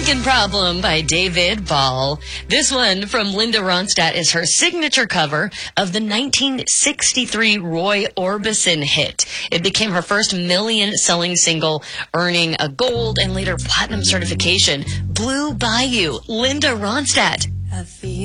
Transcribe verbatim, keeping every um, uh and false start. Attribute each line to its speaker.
Speaker 1: Drinking Problem by David Ball. This one from Linda Ronstadt is her signature cover of the nineteen sixty-three Roy Orbison hit. It became her first million-selling single, earning a gold and later platinum certification. Blue Bayou, Linda Ronstadt.
Speaker 2: I feel